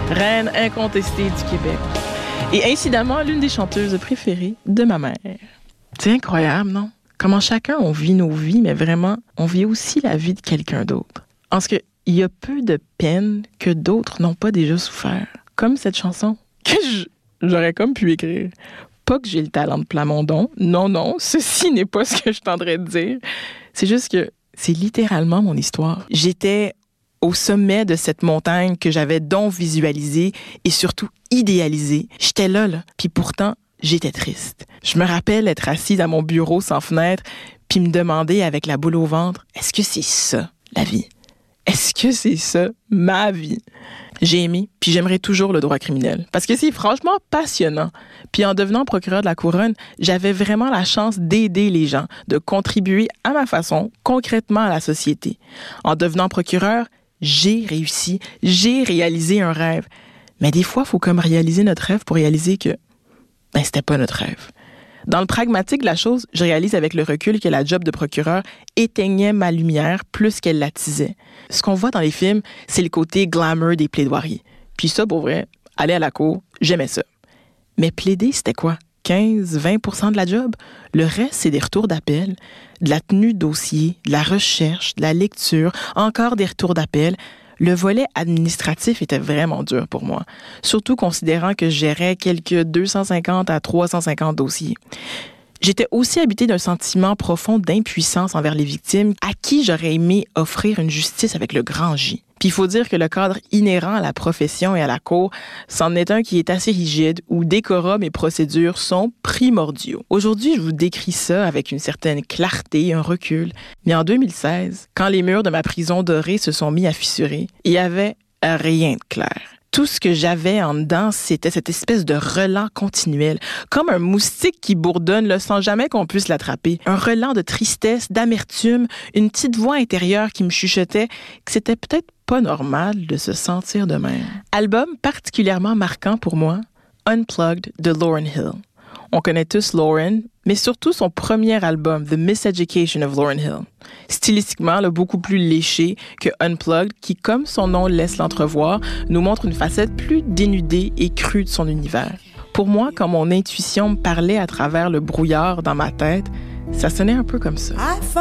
reine incontestée du Québec. Et incidemment, l'une des chanteuses préférées de ma mère. C'est incroyable, non? Comment chacun, on vit nos vies, mais vraiment, on vit aussi la vie de quelqu'un d'autre. Parce qu'il y a peu de peines que d'autres n'ont pas déjà souffert. Comme cette chanson que j'aurais comme pu écrire. Pas que j'ai le talent de Plamondon. Non, ceci n'est pas ce que je tendrais de dire. C'est juste que c'est littéralement mon histoire. J'étais au sommet de cette montagne que j'avais donc visualisée et surtout idéalisée. J'étais là. Puis pourtant, j'étais triste. Je me rappelle être assise à mon bureau sans fenêtre puis me demander avec la boule au ventre, est-ce que c'est ça, la vie? Est-ce que c'est ça, ma vie? J'ai aimé, puis j'aimerais toujours le droit criminel. Parce que c'est franchement passionnant. Puis en devenant procureur de la Couronne, j'avais vraiment la chance d'aider les gens, de contribuer à ma façon, concrètement à la société. En devenant procureur, j'ai réussi, j'ai réalisé un rêve. Mais des fois, il faut comme réaliser notre rêve pour réaliser que c'était pas notre rêve. Dans le pragmatique de la chose, je réalise avec le recul que la job de procureur éteignait ma lumière plus qu'elle l'attisait. Ce qu'on voit dans les films, c'est le côté glamour des plaidoiries. Puis ça, pour vrai, aller à la cour, j'aimais ça. Mais plaider, c'était quoi? 15-20% de la job? Le reste, c'est des retours d'appel, de la tenue de dossier, de la recherche, de la lecture, encore des retours d'appel. Le volet administratif était vraiment dur pour moi, surtout considérant que je gérais quelques 250 à 350 dossiers. J'étais aussi habitée d'un sentiment profond d'impuissance envers les victimes à qui j'aurais aimé offrir une justice avec le grand J. Puis il faut dire que le cadre inhérent à la profession et à la cour, c'en est un qui est assez rigide, où décorum et procédures sont primordiaux. Aujourd'hui, je vous décris ça avec une certaine clarté, un recul. Mais en 2016, quand les murs de ma prison dorée se sont mis à fissurer, il y avait rien de clair. Tout ce que j'avais en dedans, c'était cette espèce de relent continuel, comme un moustique qui bourdonne là, sans jamais qu'on puisse l'attraper. Un relent de tristesse, d'amertume, une petite voix intérieure qui me chuchotait que c'était peut-être pas normal de se sentir de même. Album particulièrement marquant pour moi, Unplugged de Lauryn Hill. On connaît tous Lauryn, mais surtout son premier album, The Miseducation of Lauryn Hill. Stylistiquement, beaucoup plus léché que Unplugged, qui, comme son nom laisse l'entrevoir, nous montre une facette plus dénudée et crue de son univers. Pour moi, quand mon intuition me parlait à travers le brouillard dans ma tête, ça sonnait un peu comme ça.